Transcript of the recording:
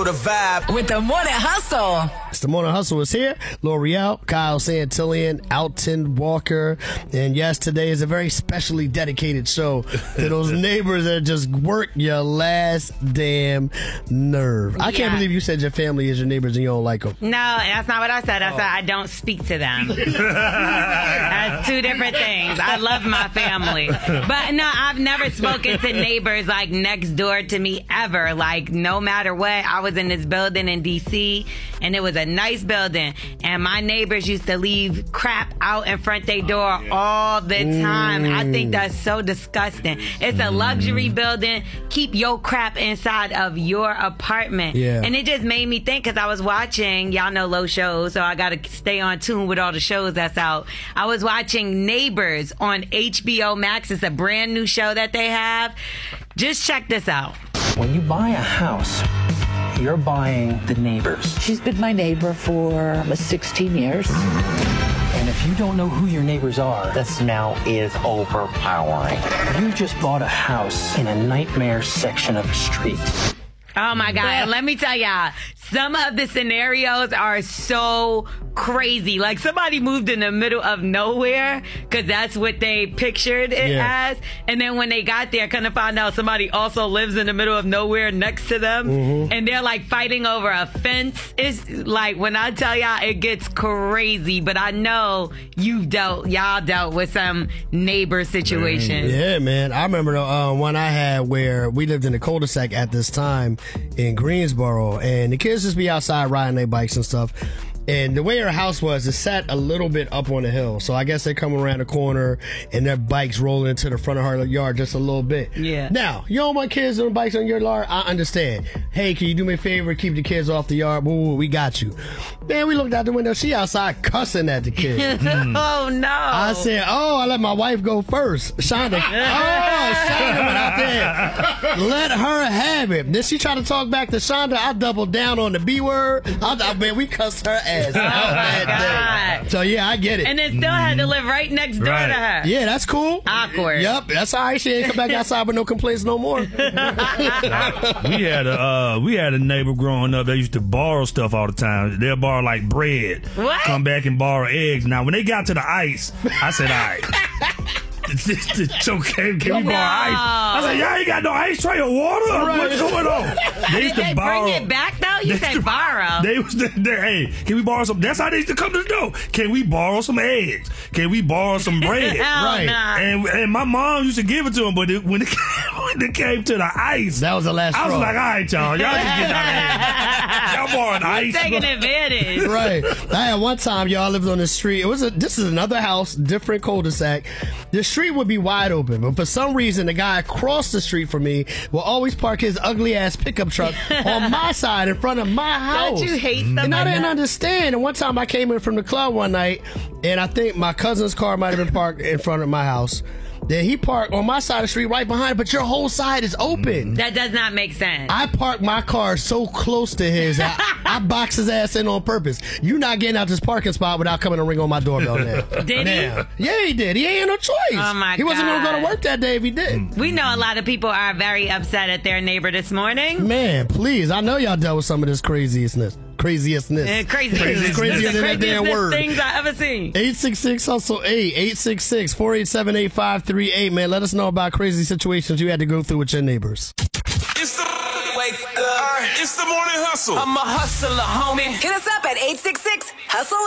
the vibe. With the Morning Hustle. It's the Morning Hustle is here. L'Oreal, Kyle Santillan, Alton Walker. And yes, today is a very specially dedicated show to those neighbors that just work your last damn nerve. I can't believe you said your family is your neighbors and you don't like them. No, that's not what I said. I said I don't speak to them. That's two different things. I love my family. But no, I've never spoken to neighbors like next door to me ever. Like no matter what, I was in this building in D.C. and it was a nice building, and my neighbors used to leave crap out in front their door all the time. I think that's so disgusting. It's a luxury building. Keep your crap inside of your apartment. Yeah. And it just made me think, because I was watching, y'all know Low shows, so I got to stay on tune with all the shows that's out. I was watching Neighbors on HBO Max. It's a brand new show that they have. Just check this out. When you buy a house, you're buying the neighbors. She's been my neighbor for 16 years. And if you don't know who your neighbors are, the smell is overpowering. You just bought a house in a nightmare section of the street. Oh my God. And let me tell y'all, some of the scenarios are so crazy. Like somebody moved in the middle of nowhere because that's what they pictured it as. And then when they got there, kind of found out somebody also lives in the middle of nowhere next to them. And they're like fighting over a fence. It's like, when I tell y'all, it gets crazy. But I know y'all dealt with some neighbor situations. Yeah, man. I remember the one I had where we lived in a cul-de-sac at this time in Greensboro, and the kids just be outside riding their bikes and stuff. And the way her house was, it sat a little bit up on the hill. So I guess they come around the corner and their bikes rolling into the front of her yard just a little bit. Yeah. Now, you don't want kids on bikes on your yard? I understand. Hey, can you do me a favor? Keep the kids off the yard. Woo, we got you. Man, we looked out the window. She outside cussing at the kids. Oh, no. I said, I let my wife go first. Shonda went out there. Let her have it. Then she tried to talk back to Shonda. I doubled down on the B word. Man, we cussed her ass. Oh my God. So yeah, I get it. And then still had to live right next door to her. Yeah, that's cool. Awkward. Yep, that's all right. She ain't come back outside with no complaints no more. We had a neighbor growing up that used to borrow stuff all the time. They'll borrow like bread. What? Come back and borrow eggs. Now when they got to the ice, I said, all right. It's okay. Can we borrow ice? I said, y'all ain't got no ice tray or water? Right. What's going on? Did they bring it back, though? You said borrow. They was there. Hey, can we borrow some? That's how they used to come to the door. Can we borrow some eggs? Can we borrow some bread? Right. Nah. And my mom used to give it to them, but when it came to the ice, that was the last I was straw. like, all right, y'all just get out of here. Y'all borrowing ice. Taking advantage. Right. I had one time, y'all lived on the street. This is another house, different cul-de-sac. The street would be wide open, but for some reason, the guy across the street from me will always park his ugly ass pickup truck on my side in front of my house. Don't you hate stuff And I like didn't that? understand. And one time I came in from the club one night, and I think my cousin's car might have been parked in front of my house. Then he parked on my side of the street right behind it, but your whole side is open. That does not make sense. I parked my car so close to his, I boxed his ass in on purpose. You not getting out this parking spot without coming to ring on my doorbell now. Did he? Yeah, he did. He ain't had no choice. Oh, my He wasn't going to God. go to work that day if he did. We know a lot of people are very upset at their neighbor this morning. Man, please. I know y'all dealt with some of this craziestness. Crazier than that damn word. Things I ever seen. 866-HUSTLE-8, 866-487-8538. Man, let us know about crazy situations you had to go through with your neighbors. It's the Morning Hustle. I'm a hustler, homie. Hit us up at 866-HUSTLE